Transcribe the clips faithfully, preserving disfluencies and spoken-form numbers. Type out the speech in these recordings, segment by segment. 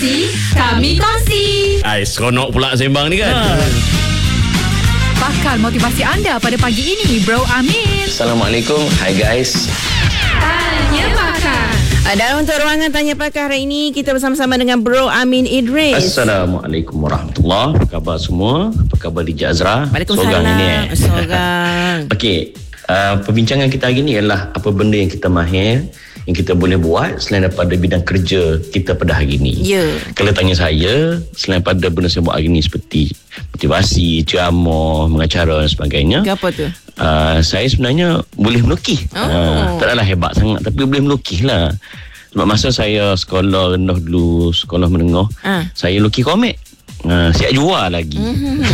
Sangsi, kami kongsi. Ai, seronok pula sembang ni kan. Ha. Bakal motivasi anda pada pagi ini, Bro Amin. Assalamualaikum. Hai guys. Tanya Pakar. Dan untuk ruangan Tanya Pakar hari ini, kita bersama-sama dengan Bro Amin Idris. Assalamualaikum warahmatullahi. Apa khabar semua? Apa khabar Dija Azra? Waalaikumsalam. Sorang ini eh. Sorang. Okey, uh, perbincangan kita hari ini ialah apa benda yang kita mahir, yang kita boleh buat selain daripada bidang kerja kita pada hari ini. Ya. Kalau tanya saya, selain daripada benda saya buat hari ini seperti motivasi, ceramah, mengacara dan sebagainya. Apa tu? Uh, saya sebenarnya boleh melukis. Oh. Uh, tak adalah hebat sangat, tapi boleh melukis lah. Sebab masa saya sekolah rendah dulu, sekolah menengah, uh. saya lukis komik. Uh, siap jual lagi. Mm-hmm.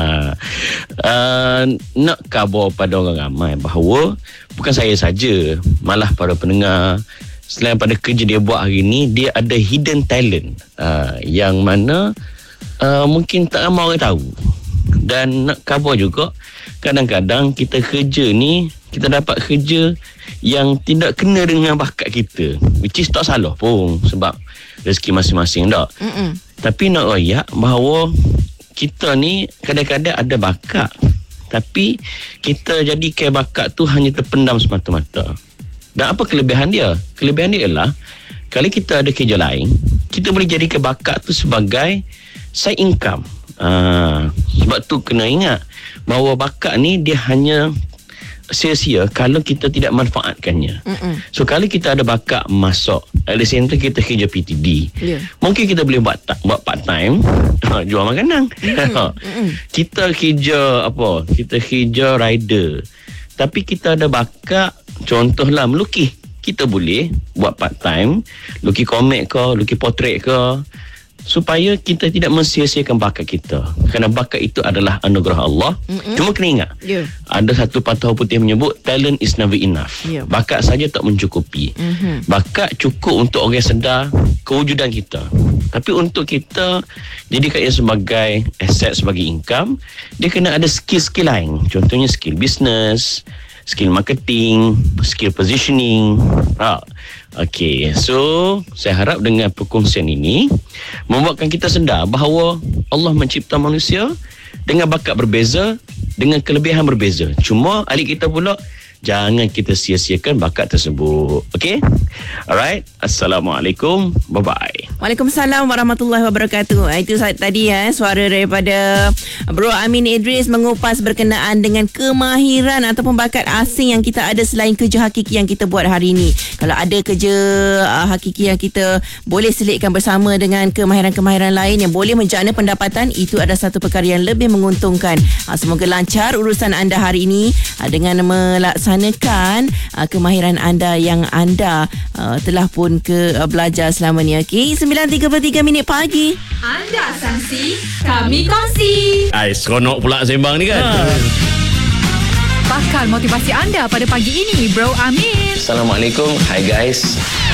uh, nak khabar pada orang ramai bahawa bukan saya saja, malah para pendengar, selain pada kerja dia buat hari ni, dia ada hidden talent uh, yang mana uh, mungkin tak ramai orang tahu. Dan nak khabar juga, kadang-kadang kita kerja ni, kita dapat kerja yang tidak kena dengan bakat kita, which is tak salah pun, sebab rezeki masing-masing tak. Mm-mm. Tapi nak royak bahawa kita ni kadang-kadang ada bakat, tapi kita jadikan bakat tu hanya terpendam semata-mata. Dan apa kelebihan dia? Kelebihan dia ialah, kalau kita ada kerja lain, kita boleh jadikan bakat tu sebagai side income. Aa, sebab tu kena ingat bahawa bakat ni dia hanya sia-sia kalau kita tidak manfaatkannya. Mm-mm. So kalau kita ada bakat masak, at the same time kita kerja P T D, yeah, mungkin kita boleh buat ta- buat part time jual makanan. Mm-mm. Kita kerja apa? Kita kerja rider. Tapi kita ada bakat, contohlah melukis. Kita boleh buat part time, lukis komik ke, lukis portrait ke, supaya kita tidak mensia-siakan bakat kita. Kerana bakat itu adalah anugerah Allah. Mm-mm. Cuma kena ingat, yeah, ada satu patah putih menyebut talent is never enough. Yeah. Bakat saja tak mencukupi. Mm-hmm. Bakat cukup untuk orang sedar kewujudan kita. Tapi untuk kita jadikan ia sebagai aset, sebagai income, dia kena ada skill-skill lain. Contohnya skill business, skill marketing, skill positioning. Ha. Okey, so saya harap dengan perkongsian ini membuatkan kita sedar bahawa Allah mencipta manusia dengan bakat berbeza, dengan kelebihan berbeza. Cuma alik kita pula, jangan kita sia-siakan bakat tersebut. Okey? Alright. Assalamualaikum. Bye-bye. Waalaikumsalam warahmatullahi wabarakatuh. Itu tadi ya, suara daripada Bro Amin Idris mengupas berkenaan dengan kemahiran ataupun bakat asing yang kita ada selain kerja hakiki yang kita buat hari ini. Kalau ada kerja uh, hakiki yang kita boleh selitkan bersama dengan kemahiran-kemahiran lain yang boleh menjana pendapatan, itu adalah satu perkara yang lebih menguntungkan. Uh, semoga lancar urusan anda hari ini uh, dengan melaksanakan uh, kemahiran anda yang anda uh, telah pun ke uh, belajar selama ni. Okey, sembilan tiga puluh tiga minit pagi. Anda sangsi, kami kongsi. Ai, seronok pula sembang ni kan. Ha. Bakal motivasi anda pada pagi ini, Bro Amin. Assalamualaikum. Hai guys.